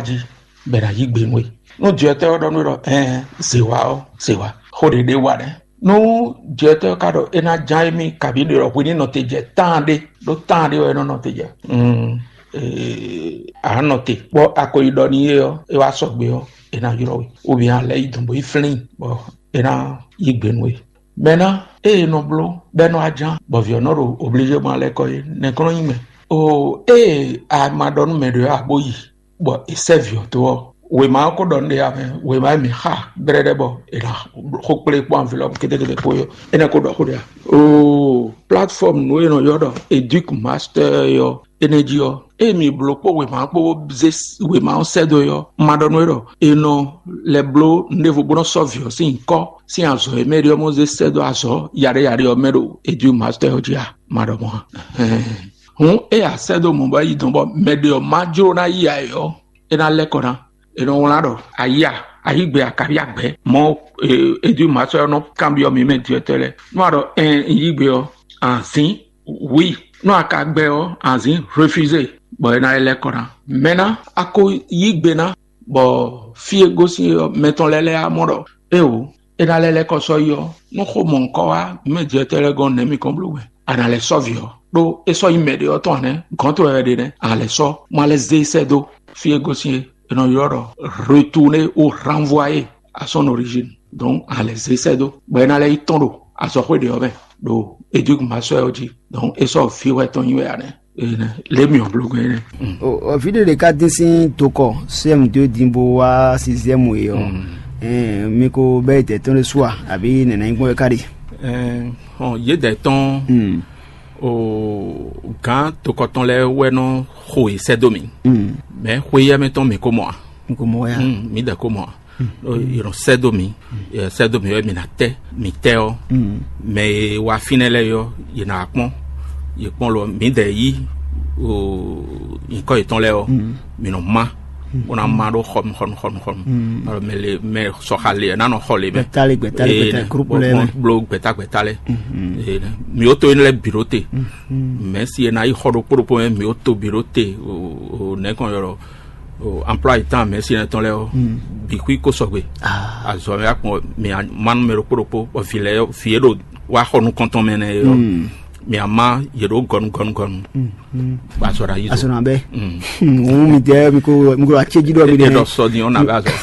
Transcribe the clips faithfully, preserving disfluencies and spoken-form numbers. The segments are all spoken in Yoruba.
ji bera yigbe nwe no jete odo no eh sewa o sewa hode de wa de no jete ka do ena jaimi kabini ro kwini no teje tande do tande o no no teje mm eh anote bo akoido ni yo e wa sogbe o ena yoro obi ale idumbo iflin bo ena yigbe nwe mena e no blo beno ajan bo vi onoro obligé mo ale ko ne kono yime o e a madon medo aboyi bo e servio to we ma ko don de ave we ma mi ha brede bo ena ko ple po envelope kete kete po yo ena ko do ko dia o platform no no yodo educ master yo energy yo e mi blo po we ma po zes we ma sedo yo madon we do eno le blo nevo bono sovio sin ko sin azo e medio mo zes sedo azo yare yare o medo educ master yo dia madon mo hun e a sedo mo ba yi don bo medio majoro na yi ayo ena le kona eno wonado aya ayigbe akari agbe mo edu maso no cambio mi menti tele no ado en yigbe o ansin oui no akagbe o ansin refuser bo na ele kona mena ako yigbe na bo fie gosi meton lele amodo e o ena lele ko so yo no ko mon ko wa menti tele gon nemi kombluwe ana le sovio do eso immediate to ne gonto ede ne ale so mo les desedo fie gosi non yoro retourner ou renvoyer à son origine donc à les essais do ben ala itondo a so ko de obe do educ maso oji donc eso fi we ton ywe ane le mi oblogo ene o video de kadisi toko C M deux dimbo wa sixième yo eh mi ko be te ton soir abi nena ngwe kari eh on y des temps o quand toko ton le we no ho ese domi mais khoya meton me komo komo ya mi da komo iro sedomi sedomi yo mi na te mi teo mais wa finele yo ina akpon ye pon lo mi de yi o iko iton le o mi no ma ona ma do khom khom khom khom mais le mais so khale na no khole be tale be tale be groupe le blog be tak be tale mi auto in le birote mais si na i khodo pour mi auto birote o ne kon yoro emploi temps mais si na ton le bi ku ko sogbe a zo ya ko mi man me ro pour pour vile fiero wa khonu konton mene yo mi ama yero gon gon gon ba so ra yizo asona be o mi de mi ko mi ko acheji do mi de do so di on na bazo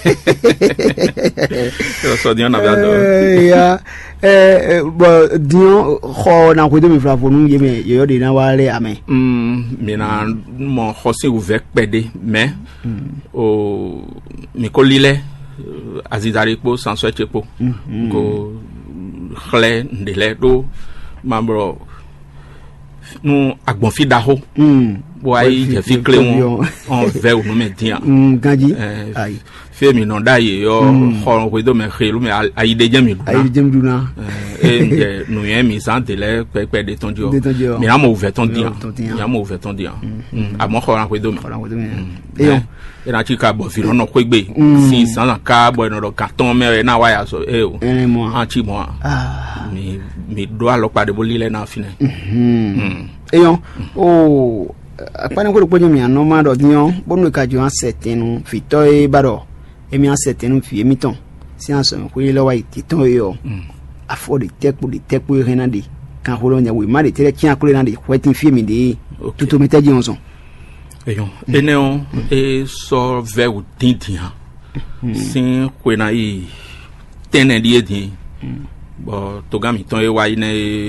do so di on na bazo ya eh bo dion kho na ko de mi fra fonu ye me yo de na wale ame mm mi na mo khose ouvert pede mais o mi ko lile azidari po sans souhaiter po ko khle ndele do mambro nous agbon fi daho mm boy je fi clé on veut nous mettre mm ganji ai fe mi non daye yo xon ko do me xelu me ay de jami ay de jami na e nous yem mi sant le pe pe de ton dio mais a mo ouvert ton dia ya mo ouvert ton dia a mo xon ko do me e yo e na ti ka bo fi no ko gbe si san ka bo no carton me na wa ya so e o anti mo ah mi mi do alo pa de bolile na fine mhm eyon o apane ko ko mi an no ma do dion bonu ka jo an certain fito e baro e mi an certain fi e mi ton si an so ko ile wa titon yo afo de tekpo de tekpo rena de kan holo nya we ma de tere kian ko na de wetin fi mi de tutu metaji onson eyon eneon e so ve o tintin sin ko na yi tenen die din bo to gami ton e wa ine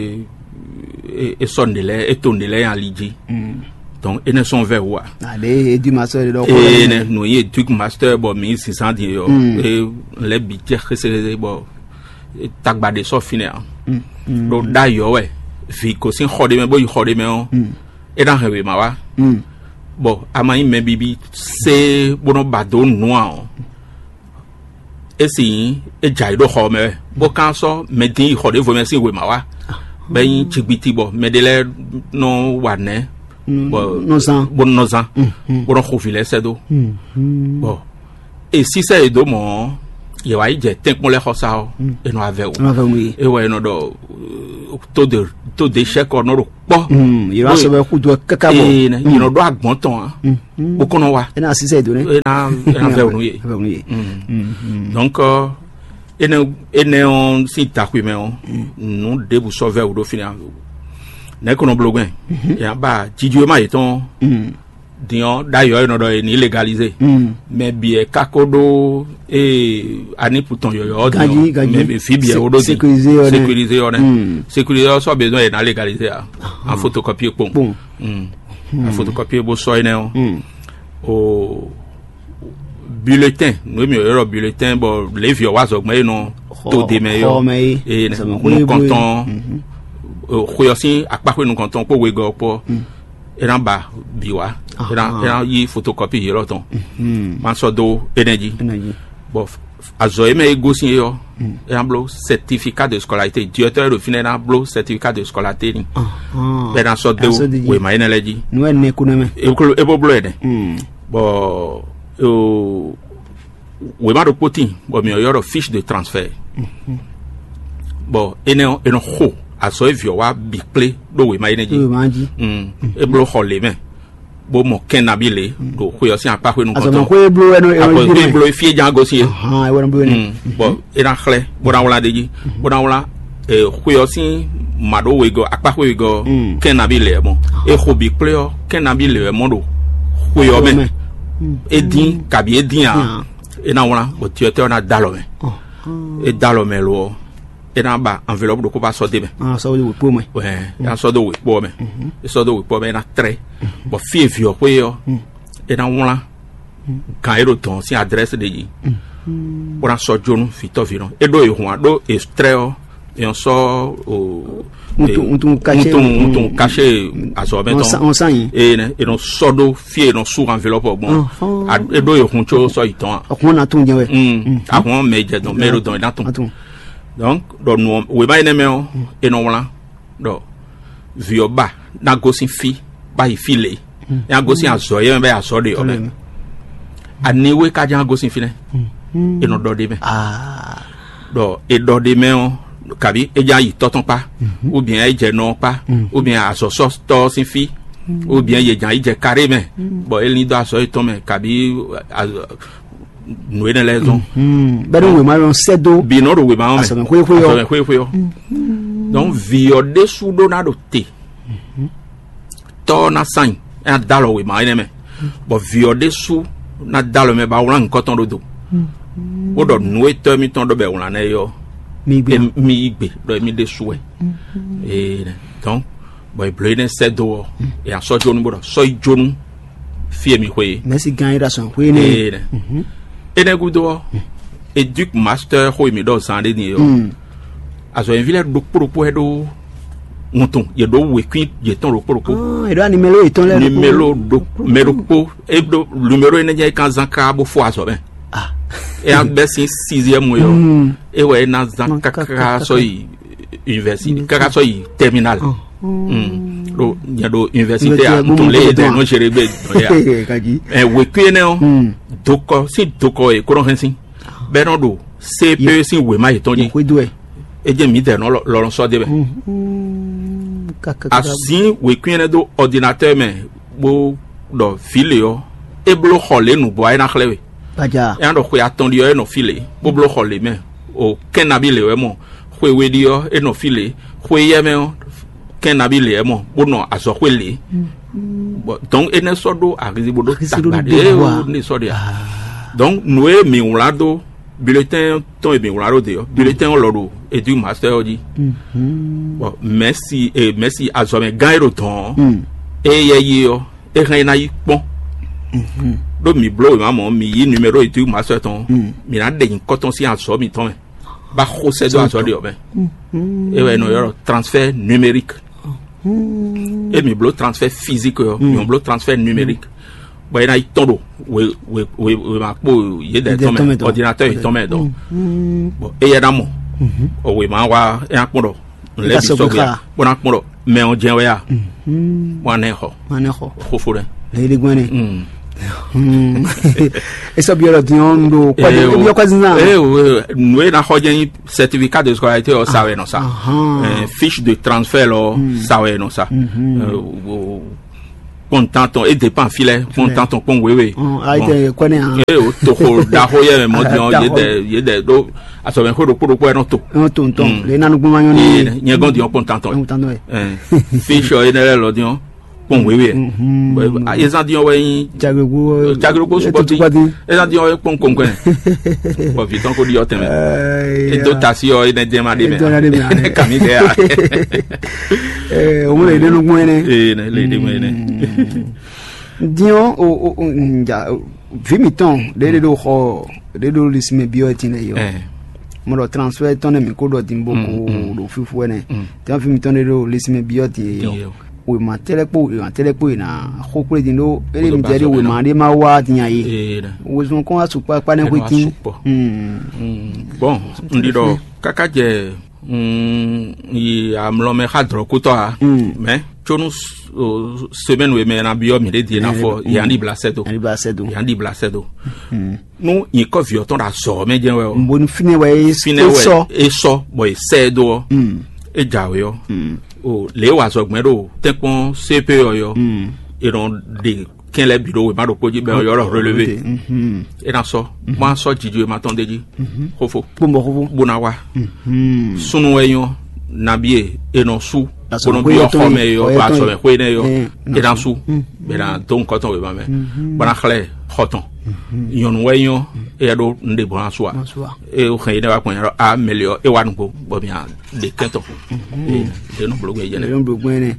e sondele e tondele en liji donc ene son vers wa ale du master do ko ene no ye du master bo mi six cents di yo e le bi je khese bo tagba de so fine do da yo we fi ko sin khode me bo yi khode me on e dan hewe ma wa bo ama yi me bibi se bono bado noa esi e jai do ho me bo kan so me din khode vo me sin we ma wa ben chigbiti bo medele no wane bo no san bo no san bo no khofile sedo bo e si se do mo ye wa je ten mo le khosa o e no ave o no ave oui e wa no do taux de to déchet ko no ro po mm ira so be ku do kaka bo e na ino do agbon ton o kono wa e na sise do ne e na e na ve onu ye donc ene ene on si takwi me on nous debu sauver ou do finir ne kono blogun ya ba jijo ma eton dion d'ailleurs no do ni légalisé mais bien kakodo et ani pourtant yo yo mais fi bien odo sécuriser sécuriser on sécuriser so besoin et na légaliser en photocopier pom en photocopier bo so ene o bulletin nous mieux le bulletin bon les vieux was augmenter non taux de meilleur et nous comptons khoyosi akpa nous comptons pour wego pour eran ba biwa eran eran yi photocopy yero ton man so do energy bon azoe me gosi yo eran blo certificat de scolarité directeur de finena blo certificat de scolarité ni eran so do we ma energy no en economy e e bo blo ede bon o we ma do poti bon mi yo fiche de transfert bon ene ene ho aso evio wa biple do we ma energy mm e blo hole me bo mo kenabile do ko si apa ko nu ko to ko blo eno e blo fie jango si ah e wona blo ni bon ina khle bo na wala deji bo na wala e ko si mado we go apa ko we go kenabile bon e ko biple o kenabile mo do ko yo me e din kabi e din a e na wala bo tieto na dalome e dalome lo ena ba enveloppe do ko ba so de me ah so do po me ouais ya so do we po me e so do we po me na tre bo fie vio ko yo ena wala kan ero ton si adresse de yi ora so jonu fito vino e do e ho do extrait e on so o un ton caché un ton caché aso beton on san e ne e no so do fie no sur enveloppe bon e do e ho cho so iton ko na tun je we a ho me je don mero don na ton donc do no we ba ene me o e no wala do vioba na gosi fi ba ifile ya gosi azo ye be aso de o be ani we ka jan gosi fi ne e no do de me ah do e do de me o kabi e ja yi toton pa ou bien e je non pa ou bien aso so to si fi ou bien ye jan yi je carré me bon e ni do aso e to me kabi nous dans les zones ben we ma on sedo bi no do we ma on aso me kwe kwe yo kwe kwe yo donc vio de sudo na do te to na san e dalo we ma ene me bo vio de su na dalo me ba wala nkoton do do o do no e to mi ton do be wala na yo mi gbe mi gbe do mi de su e e donc bo bleu ne sedo e a so jonu bo so jonu fie mi kwe merci gan ira son kwe ne ene gudo educ master ho mi do sande ni yo aso en vile do propo do nton ye do we kwin ye ton ro propo ah e do animelo e ton le numero do mero po e do numero ene je kan zanka bo fo aso ben ah e a be sin sixième yo e we na zanka ka so yi université ka so yi terminal mm do ya do université a ton le de no jerebe ya e we kwin o doko si doko e ko ron sin be no do C P E si we ma iton ji ko do e e je mi de no lo so de be assim we kwin do ordinateur me bo do file yo e blo khole nu bo ai na khlewe baja e ando ko ya ton yo e no file bo blo khole me o kenabile we mo khwe we dio e no file khwe ye me kenabile e mo bo no aso khwele donc ene so do arizi bo do tabade e ni so dia donc nous e mi ulado bulletin ton e mi ulado de bulletin o lodo e du master oji bon merci et merci azo me gairo ton e ye yo e kan na yi pon do mi blow ma mo mi yi numéro e du master ton mi na de koton si azo mi ton ba khose do azo de o ben e we no yo transfert numérique et mi blow transfert physique yo mi blow transfert numérique bon il y a tondo we we we we ma po ye de ton ordinateur et ton me do bon e ya damo o we ma wa e apodo le bi so ya bon apodo me on je we ya wa ne ho ma ne ho ho fure le le gwane Eso bien lo dion do kwa yo kwa zina eh nous na hojen certificat de scolarité o sawe no sa fiche de transfert lo sawe no sa content et dépend filet content ton pon wewe ah ite kwa ne eh o to ho da ho ye mo dion ye de ye de do aso ben ho do ko ko no to no to to le nanu gbo manyo ni nye gon dion content ton eh fiche o ene lo dion pon wewe ezan dion we jagrego jagrego supporti ezan dion we pon kon kon bo viton ko dion teme e dotation ene demande me kami de eh o mo le denu gbo ene eh le de mo ene dion o ja vimiton de do ho de do lisme biotin yo mo do transfer ton mi ko do timboko do fifu ene tian vimiton de do lisme biotin yo we ma telepo we ma telepo na khokule dindo ele miteri we ma de ma wa tinya yi we zon kon asu pa pa na kwitin mm bon ndido kaka je mm yi amlo me khadro kuto a mais chonu semaine we me na bio mi de di na fo yandi blasedo yandi blasedo yandi blasedo no yi ko vi oton da so me je we o mbonu fine we so e so boy sedo e jawe yo o le wa so gbero tepon C P O yo et on de ken le bureau we ma do koji be yo relevé et dans so moi so jiju ma ton deji khofo bombo khofo bonawa sunu weyo nabie et non sou bono bio khome yo ba so me khwene yo et dans sou be dans ton coton we ba me bana khle khoton yon weyo et do nde bon so et o khine ba kon a melio e wan ko bo bien de kento et de no blogue yene no blogue ne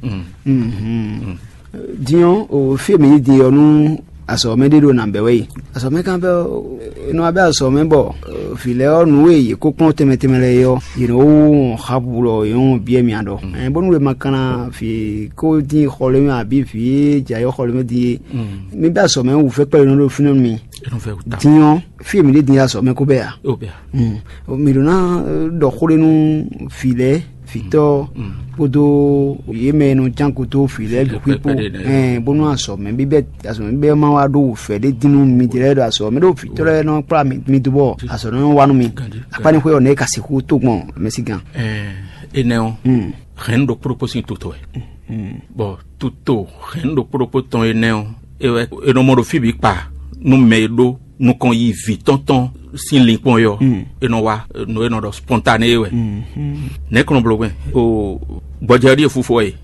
mhm dion o femi di onu aso me de do na bewe aso me kan be no abe aso me bo file onu we ko kon temetemele yo you know habulo yo bien mi ando e bonu we makana fi ko di khole mi abi fi ja yo khole mi di mi be aso me u fe pe no funu mi dion femi di aso me ko be ya o be o mi do na do khole nu file fito podo yeme no janko to file pipo eh bonu aso me bibe aso me be ma wa do fe de dinu mi dire do aso me do fito le no pra mi mi do aso no wa no mi apani ko yo ne kasi ku to gbon mesigan eh eneo ren do proposin tuto bo tuto ren do propoton eneo e e no mo do fibi pa no me do no kon yi vitonton sin linkpon yo e no wa no e no do spontané we ne kono blogue o bojari fufo e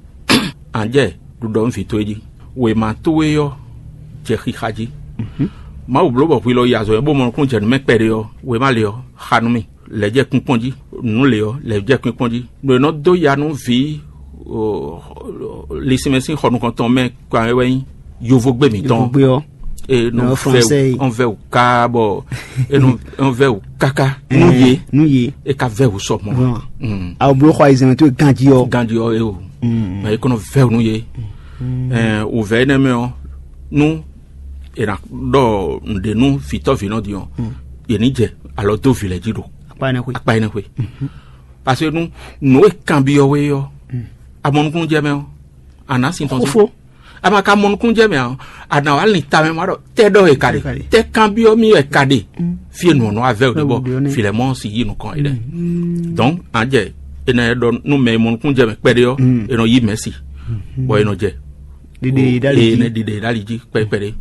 anje du don fitoji we ma to we yo je khihaji ma o blobo pilo yazo e bo mo kun je me pere yo we ma le yo hanumi le je kun ponji nu le yo le je kun ponji no no do ya nu vi o lisimesi khonu kon ton me kwa we yo vo gbe mi ton et non français on veut au cabo et non on veut au caca nouye nouye et ka veut au so mo a o blo kwa izeme to gandio gandio e o mais qu'on veut nouye eh o veut me o nous et na do de nous fito vino dion et ni je alors do village do apa na kwe apa na kwe parce que nous nous e cambio we yo amon kun je me o anasin ton ama ka mon kunje me ana wal ni tame maro te do e kade te cambio mi e kade fi no no avec de bo filemon si yi no kon ide donc anje ene do no me mon kunje me pede yo e no yi merci bo e no je dide dali ene dide dali ji pe pede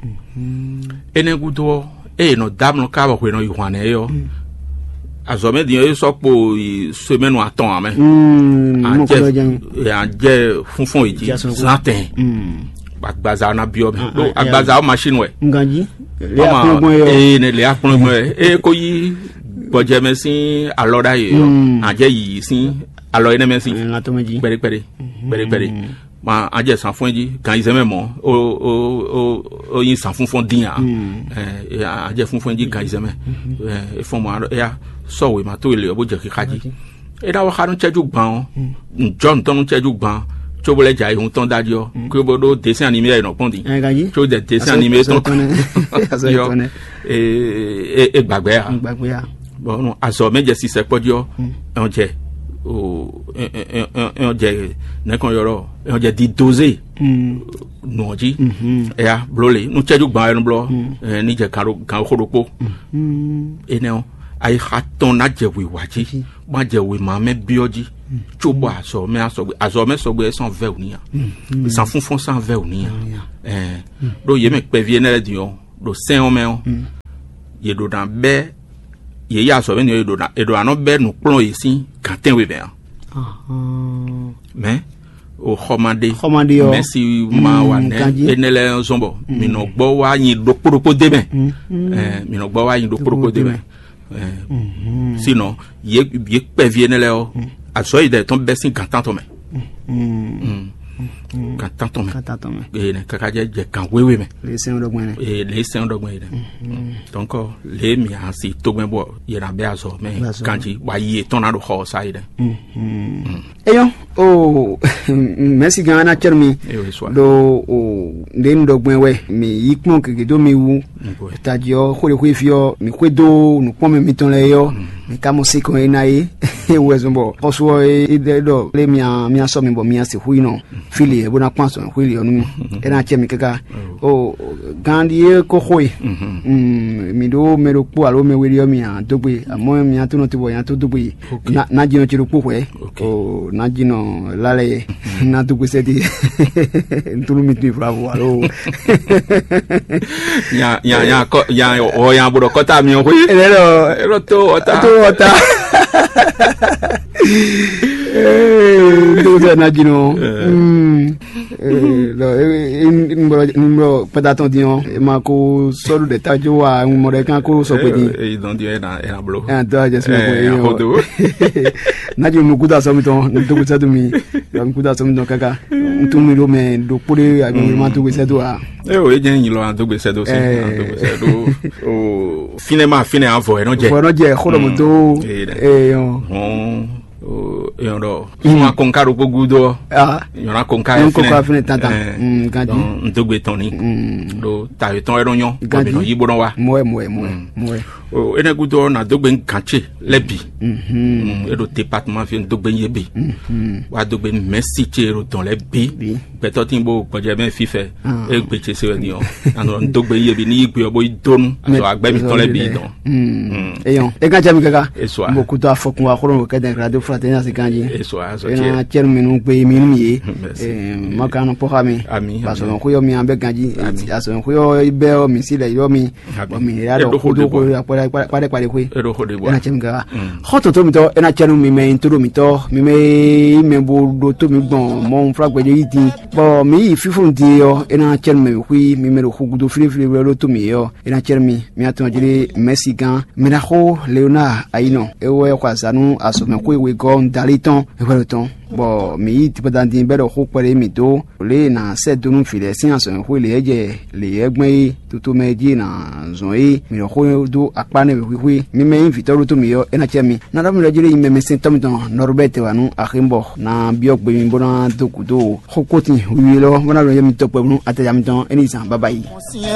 ene gudo e no dam no ka ba ko no yuhane yo azome di yo so po semaine wa ton ame anje anje funfun eji zaten agbaza na bio do agbaza o machine we nganji le apongbon yo e ne le apongbon e ko yi boje mesin aloda yo anje yi sin alo ene mesin la to meji pere pere pere pere ma anje san fun ji kan izeme mo o o o yin san fun fun din a eh anje fun fun ji kan izeme e fun mo ya so we ma to ile obo je kikaji e da wa kanu cheju gban John ton cheju gban chobole jai hun ton dadio ko bodo dessin animé e no pondi cho de dessin animé ton yo e e gbagbe a gbagbe a bon aso meje si se podio on je o e o je ne kon yoro e o je di doser no ji e a blole no cheju gba en blo ni je kan kan khoropo e ne o ai haton na je wi waji ma je wi ma me bioji chobo aso me aso aso me so gbe san ve oni a san funfun san ve oni a eh do ye me pe vie na di o do sen o me o ye do dan be ye ya so be ni do na e do ano be no plon yi sin kan ten we be ah mais o khomande merci ma wa ne enele zombo mi no gbo wa yin do poropo de ben eh mi no gbo wa yin do poropo de ben eh sinon ye ye pe vie ne le o aso ide ton be sin kan tan to me mm kan tan to me kan tan to me e ne kaka je je kan wewe me le sen dogwen e le sen dogwen ide donc le mi a si to gben bo ye na be aso me kanji wa ye ton na do ho sa ide eyo o merci gana chermi do o den dogwen we mi yikmon ke do mi wu tadio khole khwe fio mi kwedo nu pon mi ton le yo mi kamo se ko enaye e wezombo oso e do le mi mi aso mi bo mi ase hui no fili e bona kwanso hui onu e na chemi kaka o gandi e ko khoi mm mi do me ro po alo me weri o mi an dogbe amo mi an to no ti bo yan to dogbe na na jino ti ro po we o na jino lale na dogbe se di ntulu mi ti bravo alo ya ya ya ko ya o ya bodo kota mi o hui ero ero to ota to ota eh do na jino mm eh lo nimro nimro pedaton dion e ma ko solu de tajo wa un more kan ko so pe di e don di na e na blo ah do just me ko e na jo mu kuda so mi ton do ko sadu mi am kuda so mi don kaka ntu mi lo me do pore abi mi ma to ko sadu a e o e je yin lo an to ko sadu se an to ko sadu o finalement fine an vo e no je vo no je kholo mo to e yo o yoro uma konkaro pogudo ah yora konkaro fine konkaro fine tanta mm gadi ndogbe ton ni do ta ton eronyon bo no yibo don wa moe moe moe moe o ene gudo na dogbe nkanche lebi mhm e do département fi dogbe yebe wa dogbe merci chero ton lebi beto timbo ko je ben fife e gbe che se ni o ando dogbe yebe ni igbe obo idonu so agbe mi ton lebi don mm eyon e ga jami kaka mo kudo afokun wa koro ke den radio fraternité se kanji e so aso che na cher minu pe mi mi e makano po hami baso ko yo mi ambe kanji aso ko yo ibe o mi sile yo mi o mi ya do ko do ko pare pare pare ko ero ko de bo na chemga hoto to mi to na cheru mi me intro mi to mi me me bo do to mi gbon mo fra gbeje yiti bo mi fifun di yo na cheru mi hui mi me ro gudo fri fri ro to mi yo na cheru mi mi aton jire merci gan mi na ho leona aino e wo kwa sanu aso me ko we go ndaliton e wo ton bo mi ti padan din be ro ho pare mi to le na se dunu file sin aso ko le eje le egbon to to meji na zon e mi ro ho do apane we hui mi me invite ro to mi yo e na chemi na da mi ro jire mi me sin tom ton norbete wanu akhimbo na biok be mi bona do kudo ho koti wi lo bona ro mi to pe nu ataya mi ton eni san bye bye.